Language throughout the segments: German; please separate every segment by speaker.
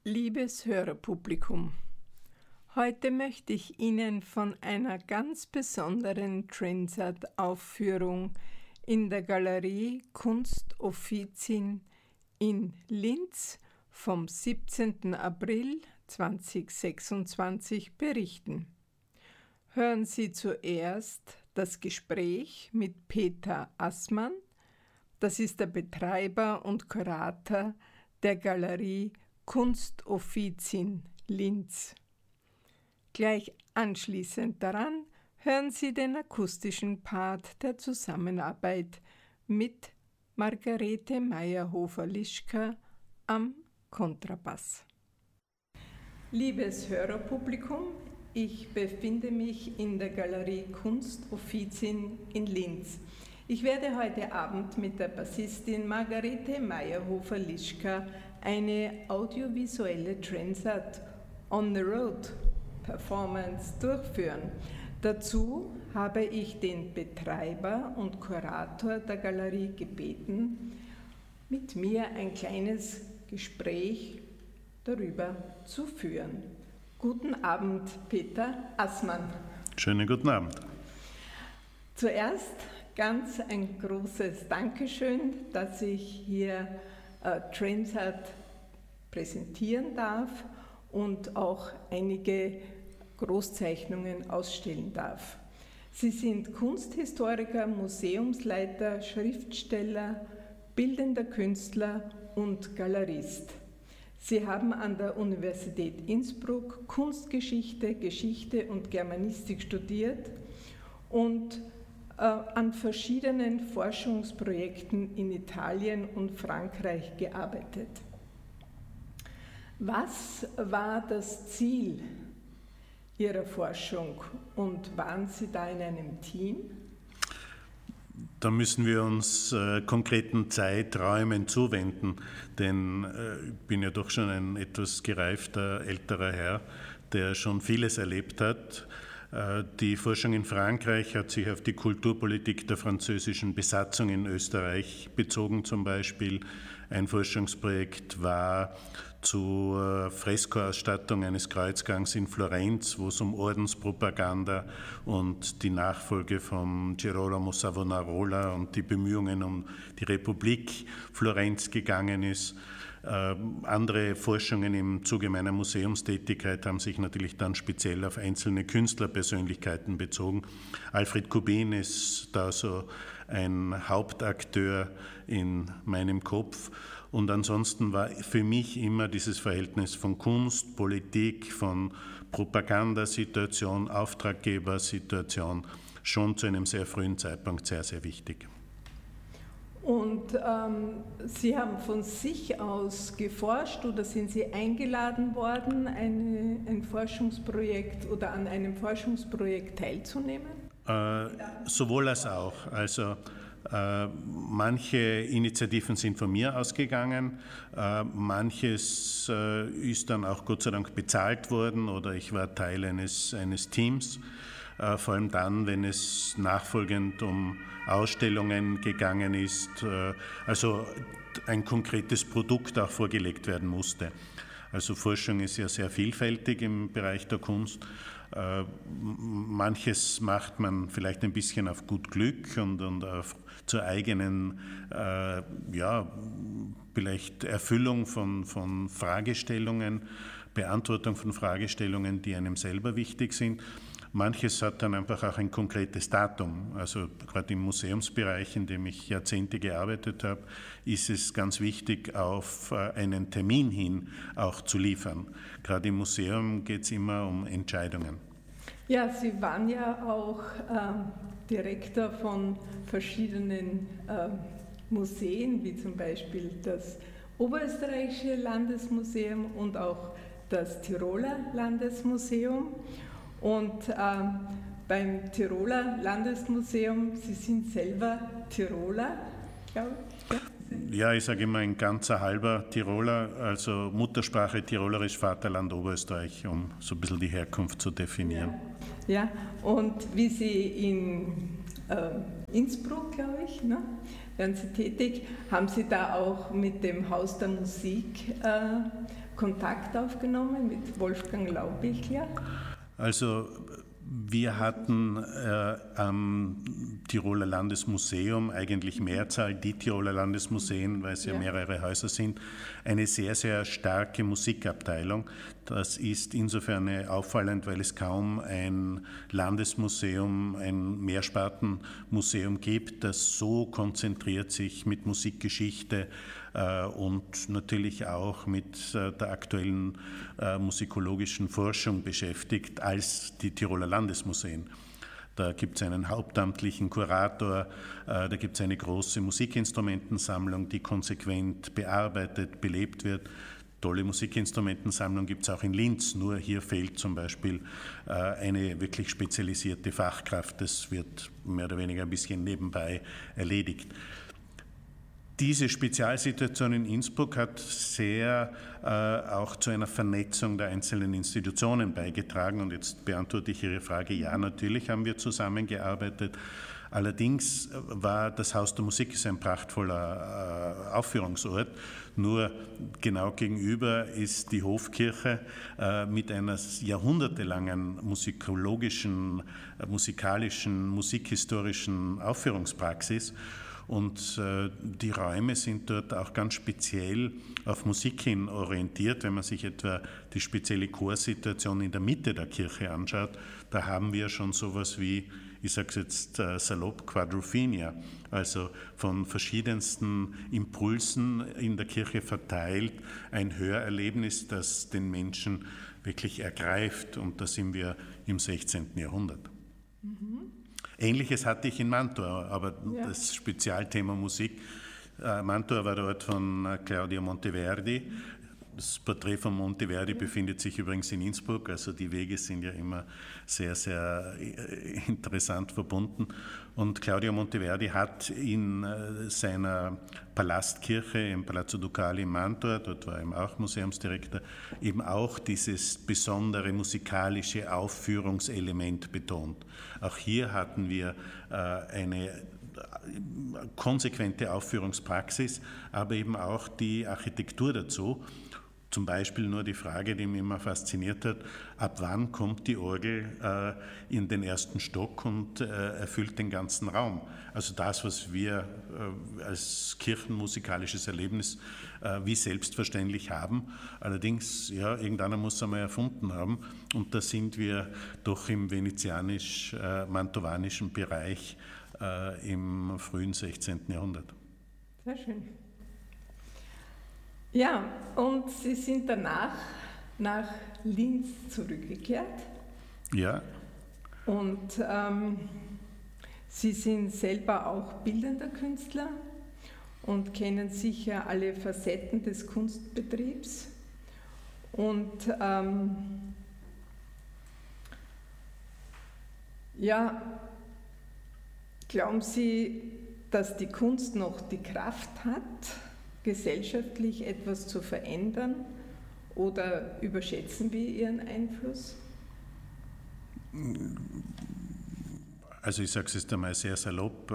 Speaker 1: Liebes Hörerpublikum, heute möchte ich Ihnen von einer ganz besonderen Transat-Aufführung in der Galerie Kunst Offizin in Linz vom 17. April 2026 berichten. Hören Sie zuerst das Gespräch mit Peter Assmann, das ist der Betreiber und Kurator der Galerie Kunst Offizin Linz. Gleich anschließend daran hören Sie den akustischen Part der Zusammenarbeit mit Margarete Meyerhofer-Lischka am Kontrabass. Liebes Hörerpublikum, ich befinde mich in der Galerie Kunst Offizin in Linz. Ich werde heute Abend mit der Bassistin Margarete Meyerhofer-Lischka eine audiovisuelle Transat on the Road Performance durchführen. Dazu habe ich den Betreiber und Kurator der Galerie gebeten, mit mir ein kleines Gespräch darüber zu führen. Guten Abend, Peter Assmann.
Speaker 2: Schönen guten Abend.
Speaker 1: Zuerst ganz ein großes Dankeschön, dass ich hier Transat präsentieren darf und auch einige Großzeichnungen ausstellen darf. Sie sind Kunsthistoriker, Museumsleiter, Schriftsteller, bildender Künstler und Galerist. Sie haben an der Universität Innsbruck Kunstgeschichte, Geschichte und Germanistik studiert und an verschiedenen Forschungsprojekten in Italien und Frankreich gearbeitet. Was war das Ziel Ihrer Forschung und waren Sie da in einem Team?
Speaker 2: Da müssen wir uns konkreten Zeiträumen zuwenden, denn ich bin ja doch schon ein etwas gereifter älterer Herr, der schon vieles erlebt hat. Die Forschung in Frankreich hat sich auf die Kulturpolitik der französischen Besatzung in Österreich bezogen zum Beispiel. Ein Forschungsprojekt war zur Freskoausstattung eines Kreuzgangs in Florenz, wo es um Ordenspropaganda und die Nachfolge von Girolamo Savonarola und die Bemühungen um die Republik Florenz gegangen ist. Andere Forschungen im Zuge meiner Museumstätigkeit haben sich natürlich dann speziell auf einzelne Künstlerpersönlichkeiten bezogen. Alfred Kubin ist da so ein Hauptakteur in meinem Kopf. Und ansonsten war für mich immer dieses Verhältnis von Kunst, Politik, von Propagandasituation, Auftraggebersituation schon zu einem sehr frühen Zeitpunkt sehr, sehr wichtig.
Speaker 1: Und Sie haben von sich aus geforscht oder sind Sie eingeladen worden, ein Forschungsprojekt oder an einem Forschungsprojekt teilzunehmen?
Speaker 2: Sowohl als auch. Also manche Initiativen sind von mir ausgegangen, manches ist dann auch Gott sei Dank bezahlt worden oder ich war Teil eines Teams. Vor allem dann, wenn es nachfolgend um Ausstellungen gegangen ist, also ein konkretes Produkt auch vorgelegt werden musste. Also Forschung ist ja sehr vielfältig im Bereich der Kunst. Manches macht man vielleicht ein bisschen auf gut Glück und auf zur eigenen vielleicht Erfüllung von Fragestellungen, Beantwortung von Fragestellungen, die einem selber wichtig sind. Manches hat dann einfach auch ein konkretes Datum. Also gerade im Museumsbereich, in dem ich Jahrzehnte gearbeitet habe, ist es ganz wichtig, auf einen Termin hin auch zu liefern. Gerade im Museum geht es immer um Entscheidungen.
Speaker 1: Ja, Sie waren ja auch Direktor von verschiedenen Museen, wie zum Beispiel das Oberösterreichische Landesmuseum und auch das Tiroler Landesmuseum. Und beim Tiroler Landesmuseum, Sie sind selber Tiroler, glaube ich.
Speaker 2: Ja, ich sage immer ein ganzer halber Tiroler, also Muttersprache Tirolerisch, Vaterland Oberösterreich, um so ein bisschen die Herkunft zu definieren.
Speaker 1: Ja, und wie Sie in Innsbruck, glaube ich, ne? Werden Sie tätig. Haben Sie da auch mit dem Haus der Musik Kontakt aufgenommen, mit Wolfgang Laubichler?
Speaker 2: Also wir hatten am Tiroler Landesmuseum, eigentlich Mehrzahl, die Tiroler Landesmuseen, weil es ja mehrere Häuser sind, eine sehr, sehr starke Musikabteilung. Das ist insofern auffallend, weil es kaum ein Landesmuseum, ein Mehrspartenmuseum gibt, das so konzentriert sich mit Musikgeschichte und natürlich auch mit der aktuellen musikologischen Forschung beschäftigt als die Tiroler Landesmuseen. Da gibt es einen hauptamtlichen Kurator, da gibt es eine große Musikinstrumentensammlung, die konsequent bearbeitet, belebt wird. Tolle Musikinstrumentensammlung gibt es auch in Linz, nur hier fehlt zum Beispiel eine wirklich spezialisierte Fachkraft. Das wird mehr oder weniger ein bisschen nebenbei erledigt. Diese Spezialsituation in Innsbruck hat sehr auch zu einer Vernetzung der einzelnen Institutionen beigetragen. Und jetzt beantworte ich Ihre Frage, ja, natürlich haben wir zusammengearbeitet. Allerdings war das Haus der Musik ein prachtvoller Aufführungsort. Nur genau gegenüber ist die Hofkirche mit einer jahrhundertelangen musikalischen, musikhistorischen Aufführungspraxis. Und die Räume sind dort auch ganz speziell auf Musik hin orientiert. Wenn man sich etwa die spezielle Chorsituation in der Mitte der Kirche anschaut, da haben wir schon sowas wie, ich sage es jetzt salopp, Quadrophenia, also von verschiedensten Impulsen in der Kirche verteilt, ein Hörerlebnis, das den Menschen wirklich ergreift. Und da sind wir im 16. Jahrhundert. Mhm. Ähnliches hatte ich in Mantua, aber das Spezialthema Musik. Mantua war der Ort von Claudio Monteverdi. Das Porträt von Monteverdi befindet sich übrigens in Innsbruck, also die Wege sind ja immer sehr, sehr interessant verbunden. Und Claudio Monteverdi hat in seiner Palastkirche im Palazzo Ducali in Mantua, dort war er eben auch Museumsdirektor, eben auch dieses besondere musikalische Aufführungselement betont. Auch hier hatten wir eine konsequente Aufführungspraxis, aber eben auch die Architektur dazu. Zum Beispiel nur die Frage, die mich immer fasziniert hat, ab wann kommt die Orgel in den ersten Stock und erfüllt den ganzen Raum. Also das, was wir als kirchenmusikalisches Erlebnis wie selbstverständlich haben. Allerdings, ja, irgendeiner muss es einmal erfunden haben. Und da sind wir doch im venezianisch-mantovanischen Bereich im frühen 16. Jahrhundert.
Speaker 1: Sehr schön. Ja, und Sie sind danach nach Linz zurückgekehrt.
Speaker 2: Ja.
Speaker 1: Und Sie sind selber auch bildender Künstler und kennen sicher alle Facetten des Kunstbetriebs. Und glauben Sie, dass die Kunst noch die Kraft hat, gesellschaftlich etwas zu verändern, oder überschätzen wir ihren Einfluss?
Speaker 2: Also ich sage es jetzt einmal sehr salopp,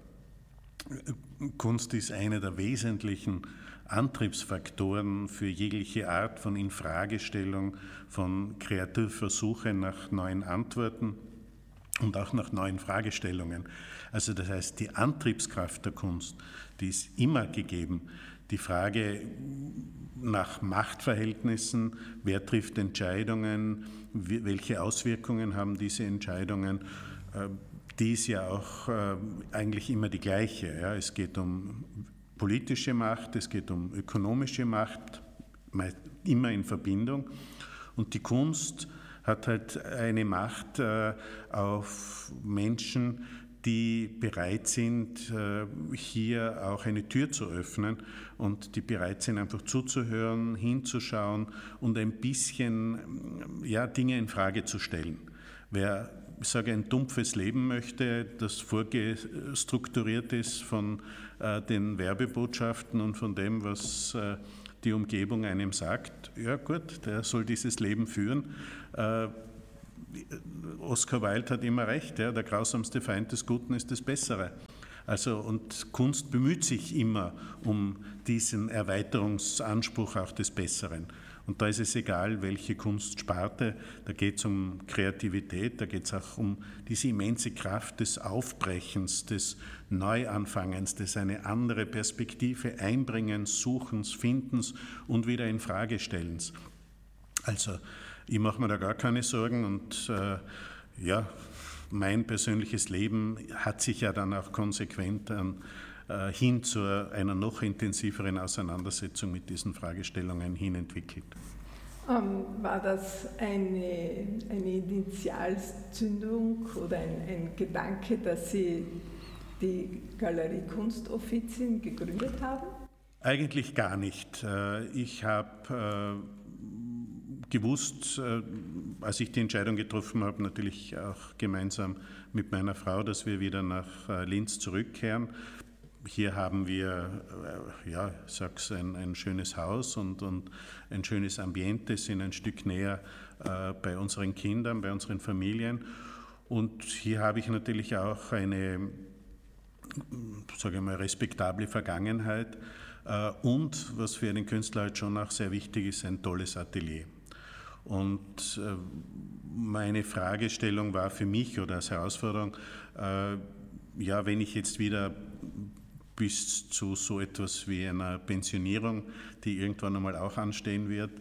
Speaker 2: Kunst ist einer der wesentlichen Antriebsfaktoren für jegliche Art von Infragestellung, von Kreativversuche nach neuen Antworten und auch nach neuen Fragestellungen. Also das heißt, die Antriebskraft der Kunst, die ist immer gegeben. Die Frage nach Machtverhältnissen, wer trifft Entscheidungen, welche Auswirkungen haben diese Entscheidungen, die ist ja auch eigentlich immer die gleiche. Ja. Es geht um politische Macht, es geht um ökonomische Macht, immer in Verbindung. Und die Kunst hat halt eine Macht auf Menschen, die bereit sind, hier auch eine Tür zu öffnen und die bereit sind, einfach zuzuhören, hinzuschauen und ein bisschen Dinge in Frage zu stellen. Wer, ich sage, ein dumpfes Leben möchte, das vorgestrukturiert ist von den Werbebotschaften und von dem, was die Umgebung einem sagt, ja gut, der soll dieses Leben führen. Oscar Wilde hat immer recht, ja, der grausamste Feind des Guten ist das Bessere. Also, und Kunst bemüht sich immer um diesen Erweiterungsanspruch auch des Besseren. Und da ist es egal, welche Kunstsparte, da geht es um Kreativität, da geht es auch um diese immense Kraft des Aufbrechens, des Neuanfangens, des eine andere Perspektive Einbringens, Suchens, Findens und wieder Infragestellens. Also ich mache mir da gar keine Sorgen und mein persönliches Leben hat sich ja dann auch konsequent hin zu einer noch intensiveren Auseinandersetzung mit diesen Fragestellungen hin entwickelt.
Speaker 1: War das eine Initialzündung oder ein Gedanke, dass Sie die Galerie Kunstoffizien gegründet haben?
Speaker 2: Eigentlich gar nicht. Ich habe gewusst, als ich die Entscheidung getroffen habe, natürlich auch gemeinsam mit meiner Frau, dass wir wieder nach Linz zurückkehren. Hier haben wir, ich sag's, ein schönes Haus und ein schönes Ambiente, sind ein Stück näher bei unseren Kindern, bei unseren Familien. Und hier habe ich natürlich auch eine, sage ich mal, respektable Vergangenheit. Und, was für einen Künstler halt schon auch sehr wichtig ist, ein tolles Atelier. Und meine Fragestellung war für mich oder als Herausforderung, wenn ich jetzt wieder bis zu so etwas wie einer Pensionierung, die irgendwann einmal auch anstehen wird,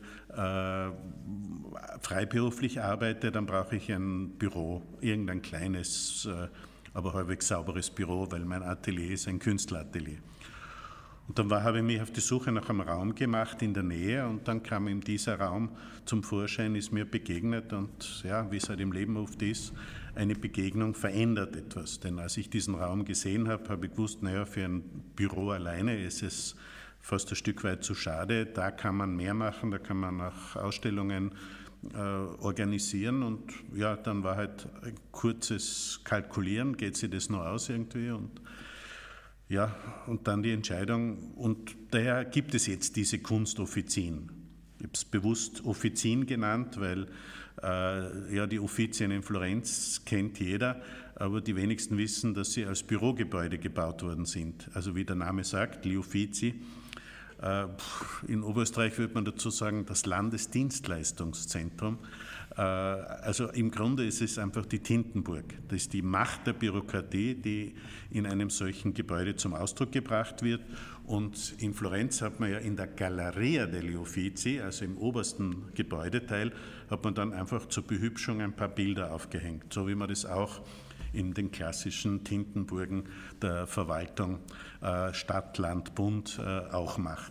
Speaker 2: freiberuflich arbeite, dann brauche ich ein Büro, irgendein kleines, aber halbwegs sauberes Büro, weil mein Atelier ist ein Künstleratelier. Und dann habe ich mich auf die Suche nach einem Raum gemacht in der Nähe und dann kam eben dieser Raum zum Vorschein, ist mir begegnet und ja, wie es halt im Leben oft ist, eine Begegnung verändert etwas. Denn als ich diesen Raum gesehen habe, habe ich gewusst, für ein Büro alleine ist es fast ein Stück weit zu schade. Da kann man mehr machen, da kann man auch Ausstellungen organisieren und ja, dann war halt ein kurzes Kalkulieren, geht sich das noch aus irgendwie und dann die Entscheidung, und daher gibt es jetzt diese Kunstoffizien. Ich habe es bewusst Offizien genannt, weil die Uffizien in Florenz kennt jeder, aber die wenigsten wissen, dass sie als Bürogebäude gebaut worden sind. Also wie der Name sagt, Gli Uffizi. In Oberösterreich würde man dazu sagen, das Landesdienstleistungszentrum. Also im Grunde ist es einfach die Tintenburg. Das ist die Macht der Bürokratie, die in einem solchen Gebäude zum Ausdruck gebracht wird. Und in Florenz hat man ja in der Galleria degli Uffizi, also im obersten Gebäudeteil, hat man dann einfach zur Behübschung ein paar Bilder aufgehängt, so wie man das auch in den klassischen Tintenburgen der Verwaltung Stadt, Land, Bund auch macht.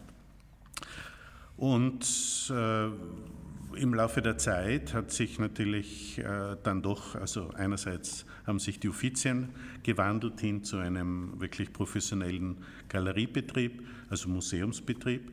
Speaker 2: Und im Laufe der Zeit hat sich natürlich dann doch, also einerseits haben sich die Uffizien gewandelt hin zu einem wirklich professionellen Galeriebetrieb, also Museumsbetrieb,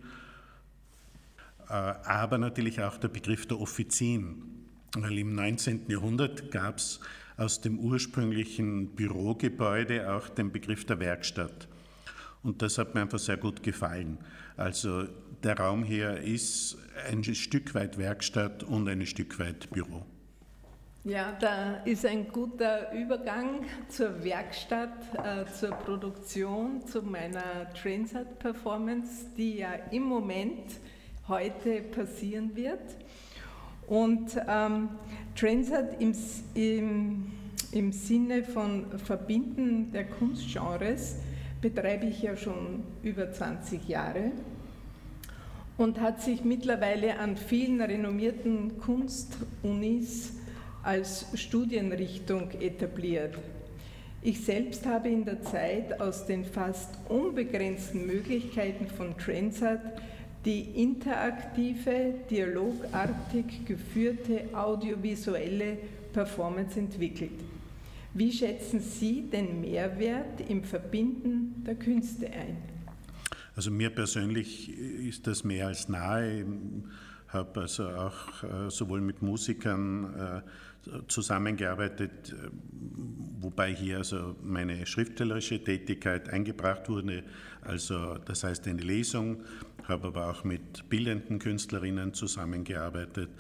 Speaker 2: aber natürlich auch der Begriff der Offizien, weil im 19. Jahrhundert gab es aus dem ursprünglichen Bürogebäude auch den Begriff der Werkstatt. Und das hat mir einfach sehr gut gefallen. Also der Raum hier ist ein Stück weit Werkstatt und ein Stück weit Büro.
Speaker 1: Ja, da ist ein guter Übergang zur Werkstatt, zur Produktion, zu meiner Transat-Performance, die ja im Moment heute passieren wird. Und Transat im Sinne von Verbinden der Kunstgenres betreibe ich ja schon über 20 Jahre und hat sich mittlerweile an vielen renommierten Kunstunis als Studienrichtung etabliert. Ich selbst habe in der Zeit aus den fast unbegrenzten Möglichkeiten von Transat die interaktive, dialogartig geführte audiovisuelle Performance entwickelt. Wie schätzen Sie den Mehrwert im Verbinden der Künste ein?
Speaker 2: Also mir persönlich ist das mehr als nahe. Ich habe also auch sowohl mit Musikern zusammengearbeitet, wobei hier also meine schriftstellerische Tätigkeit eingebracht wurde, also das heißt eine Lesung, habe aber auch mit bildenden Künstlerinnen zusammengearbeitet,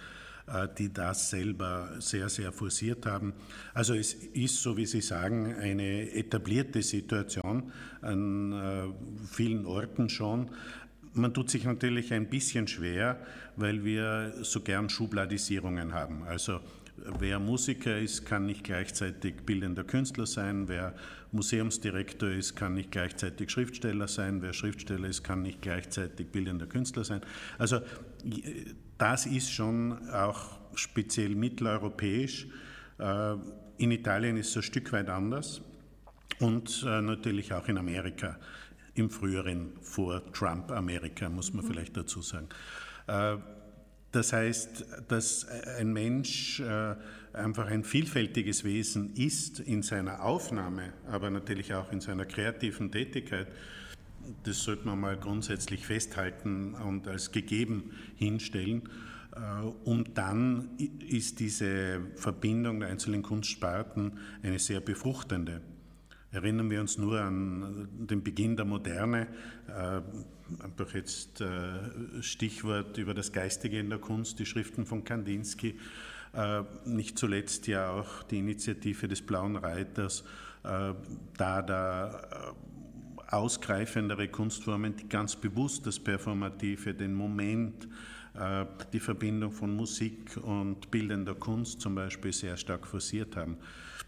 Speaker 2: die das selber sehr, sehr forciert haben. Also es ist, so wie Sie sagen, eine etablierte Situation an vielen Orten schon. Man tut sich natürlich ein bisschen schwer, weil wir so gern Schubladisierungen haben. Also wer Musiker ist, kann nicht gleichzeitig bildender Künstler sein. Wer Museumsdirektor ist, kann nicht gleichzeitig Schriftsteller sein. Wer Schriftsteller ist, kann nicht gleichzeitig bildender Künstler sein. Also das ist schon auch speziell mitteleuropäisch. In Italien ist es ein Stück weit anders und natürlich auch in Amerika. Im früheren Vor-Trump-Amerika, muss man vielleicht dazu sagen. Das heißt, dass ein Mensch einfach ein vielfältiges Wesen ist in seiner Aufnahme, aber natürlich auch in seiner kreativen Tätigkeit. Das sollte man mal grundsätzlich festhalten und als gegeben hinstellen. Und dann ist diese Verbindung der einzelnen Kunstsparten eine sehr befruchtende. Erinnern wir uns nur an den Beginn der Moderne, einfach jetzt Stichwort über das Geistige in der Kunst, die Schriften von Kandinsky, nicht zuletzt ja auch die Initiative des Blauen Reiters, da ausgreifendere Kunstformen, die ganz bewusst das Performative, den Moment, die Verbindung von Musik und bildender Kunst zum Beispiel sehr stark forciert haben.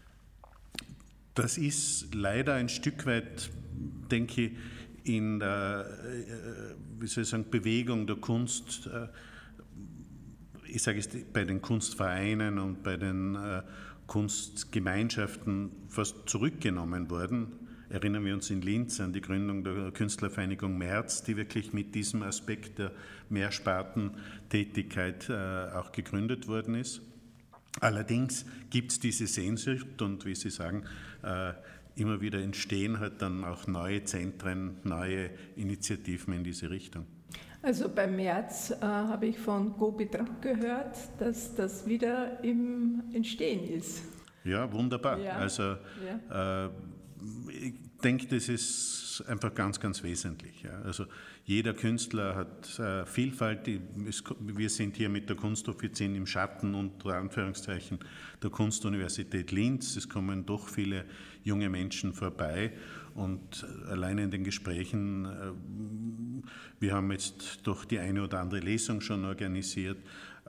Speaker 2: Das ist leider ein Stück weit, denke ich, in der Bewegung der Kunst, ich sage es bei den Kunstvereinen und bei den Kunstgemeinschaften fast zurückgenommen worden. Erinnern wir uns in Linz an die Gründung der Künstlervereinigung März, die wirklich mit diesem Aspekt der Mehrspartentätigkeit auch gegründet worden ist. Allerdings gibt es diese Sehnsucht und wie Sie sagen, immer wieder entstehen halt dann auch neue Zentren, neue Initiativen in diese Richtung.
Speaker 1: Also beim März habe ich von Gobi Trapp gehört, dass das wieder im Entstehen ist.
Speaker 2: Ja, wunderbar. Ja. Also ich denke, das ist einfach ganz, ganz wesentlich. Ja. Also jeder Künstler hat Vielfalt. Wir sind hier mit der Kunstoffizin im Schatten unter Anführungszeichen der Kunstuniversität Linz. Es kommen doch viele junge Menschen vorbei und allein in den Gesprächen, wir haben jetzt doch die eine oder andere Lesung schon organisiert.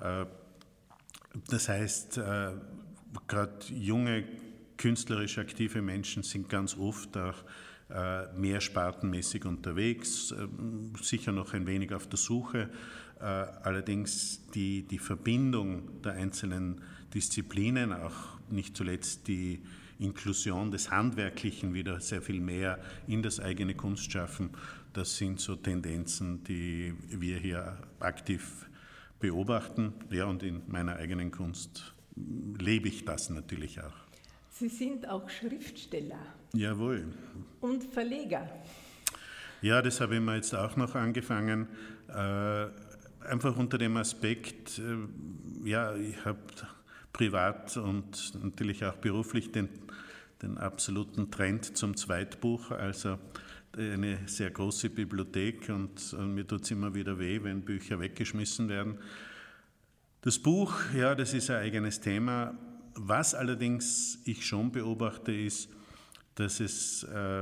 Speaker 2: Das heißt, gerade junge künstlerisch aktive Menschen sind ganz oft auch mehrspartenmäßig unterwegs, sicher noch ein wenig auf der Suche. Allerdings die Verbindung der einzelnen Disziplinen, auch nicht zuletzt die Inklusion des Handwerklichen wieder sehr viel mehr in das eigene Kunstschaffen, das sind so Tendenzen, die wir hier aktiv beobachten. Ja, und in meiner eigenen Kunst lebe ich das natürlich auch.
Speaker 1: Sie sind auch Schriftsteller.
Speaker 2: Jawohl.
Speaker 1: Und Verleger.
Speaker 2: Ja, das habe ich mir jetzt auch noch angefangen. Einfach unter dem Aspekt, ja, ich habe privat und natürlich auch beruflich den absoluten Trend zum Zweitbuch, also eine sehr große Bibliothek und mir tut es immer wieder weh, wenn Bücher weggeschmissen werden. Das Buch, ja, das ist ein eigenes Thema. Was allerdings ich schon beobachte, ist, dass es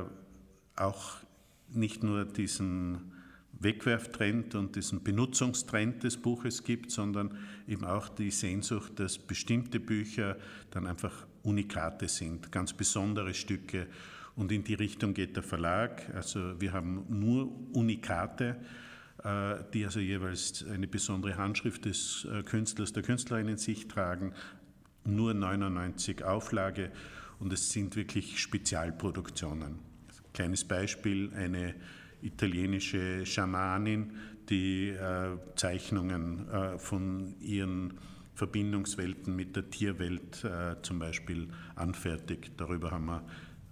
Speaker 2: auch nicht nur diesen Wegwerftrend und diesen Benutzungstrend des Buches gibt, sondern eben auch die Sehnsucht, dass bestimmte Bücher dann einfach Unikate sind, ganz besondere Stücke. Und in die Richtung geht der Verlag. Also wir haben nur Unikate, die also jeweils eine besondere Handschrift des Künstlers, der Künstlerin in sich tragen. Nur 99 Auflage und es sind wirklich Spezialproduktionen. Kleines Beispiel, eine italienische Schamanin, die Zeichnungen von ihren Verbindungswelten mit der Tierwelt zum Beispiel anfertigt. Darüber haben wir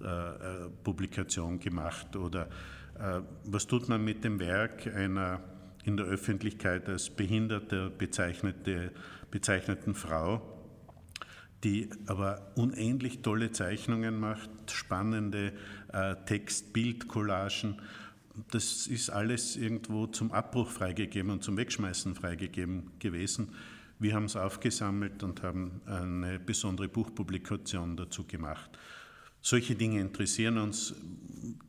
Speaker 2: Publikation gemacht. Oder was tut man mit dem Werk einer in der Öffentlichkeit als behinderte bezeichneten Frau, die aber unendlich tolle Zeichnungen macht, spannende Text-Bild-Collagen. Das ist alles irgendwo zum Abbruch freigegeben und zum Wegschmeißen freigegeben gewesen. Wir haben es aufgesammelt und haben eine besondere Buchpublikation dazu gemacht. Solche Dinge interessieren uns.